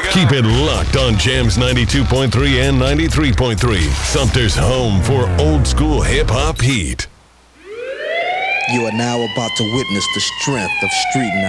Keep it locked on Jams 92.3 and 93.3. Sumter's home for old school hip-hop heat. You are now about to witness the strength of Street